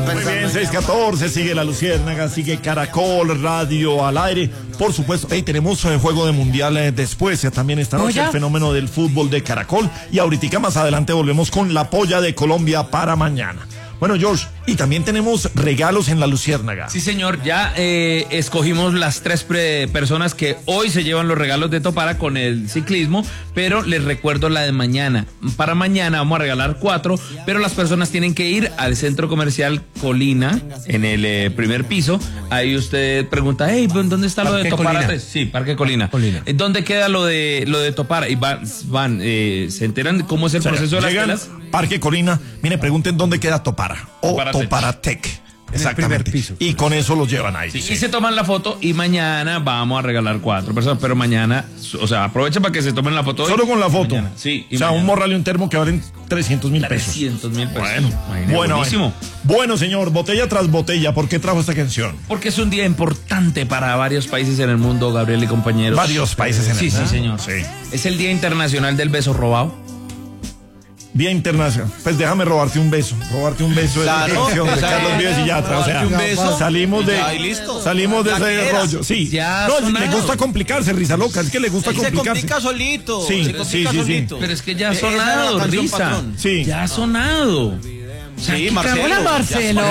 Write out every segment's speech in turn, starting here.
Muy bien, 6:14, sigue La Luciérnaga, sigue Caracol Radio al aire. Por supuesto, tenemos juego de mundial después, también esta noche el fenómeno del fútbol de Caracol. Y ahorita más adelante volvemos con la polla de Colombia para mañana. Bueno, George, y también tenemos regalos en La Luciérnaga. Sí, señor, ya escogimos las 3 personas que hoy se llevan los regalos de Topara con el ciclismo, pero les recuerdo la de mañana. Para mañana vamos a regalar 4, pero las personas tienen que ir al centro comercial Colina, en el primer piso. Ahí usted pregunta, hey, ¿dónde está lo de Topara 3? Sí, Parque Colina. ¿Dónde queda lo de Topara? Y van, se enteran cómo es el proceso de las telas. Parque Colina, mire, pregunten dónde queda Topara o Toparatec. Exactamente. Y con eso los llevan ahí. Sí, y se toman la foto y mañana vamos a regalar 4 personas, pero mañana, o sea, aprovechen para que se tomen la foto. Solo con la foto. Mañana. Sí. O sea, mañana. Un morral y un termo que valen 300,000 pesos. 300,000 pesos. Bueno, señor, botella tras botella, ¿por qué trajo esta canción? Porque es un día importante para varios países en el mundo, Gabriel y compañeros. Varios países en el mundo. Sí, señor. Sí. Es el Día Internacional del Beso Robado. Día Internacional. Pues déjame robarte un beso. Robarte un beso claro, es la canción de Carlos Vives y Yatra. O sea, un beso. Salimos de ese rollo. Sí. Le gusta complicarse, Risa Loca. Es que le gusta complicarse. Se complica solito. Sí. Pero es que ya ha sonado, Risa. Sí. Ya ha sonado. Sí, Marcelo. Hola, Marcelo.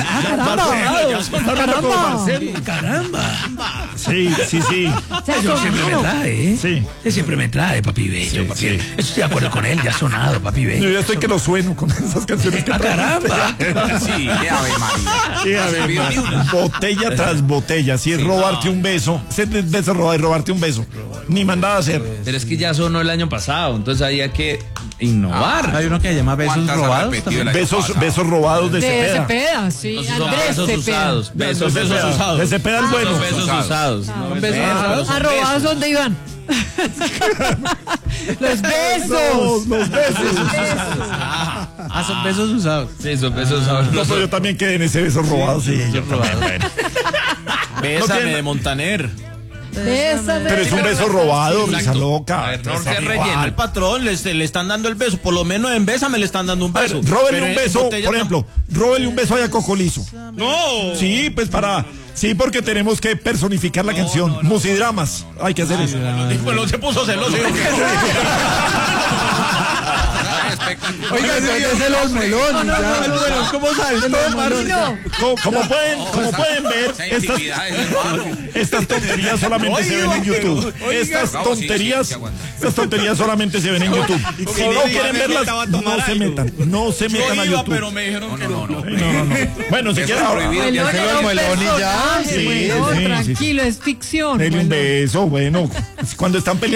Caramba. Sí. Yo siempre me trae, Sí. Él siempre me trae, papi bello, papi. Sí. Estoy de acuerdo con él, ya ha sonado, papi bello. Yo ya estoy que lo sueno con esas canciones que caramba. Sí, qué Ave María. Botella tras botella. Si es robarte un beso, es robarte un beso. Ni mandada a hacer. Pero es que ya sonó el año pasado, entonces había que innovar. Hay uno que se llama besos robados. Besos robados de Cepeda. Cepeda, sí. Besos usados. Besos usados. De Cepeda el bueno. Besos usados. ¿Robados dónde iban? Los besos. Son besos usados. Sí, son besos usados. No, pero yo también quedé en ese beso robado. Sí, yo también. Bueno. Bésame de Montaner. Pero es un beso robado, Risa Loca. No se rellena. Al patrón le están dando el beso. Por lo menos en Bésame le están dando un beso. Róbele un beso, por ejemplo. Róbele un beso a Coco Liso. No. Sí, pues sí, porque tenemos que personificar la canción. Musidramas. Hay que hacer eso. Bueno, se puso celoso. Oiga, es el Olmelón. ¿Cómo sale? Como pueden ver, estas tonterías solamente se ven en YouTube. Estas tonterías solamente se ven en YouTube. Si no quieren verlas, no se metan a YouTube. Pero me dijeron que no. Bueno, si quieren Tranquilo, es ficción. Dele un beso, bueno, cuando están peleando.